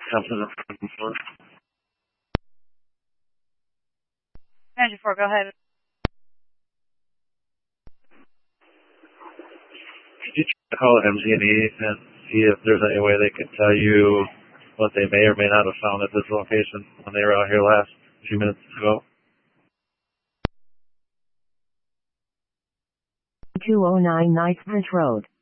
Compton. 94, go ahead. Could you call MG&E and see if there's any way they can tell you what they may or may not have found at this location when they were out here last few minutes ago? 209 Knightsbridge Road.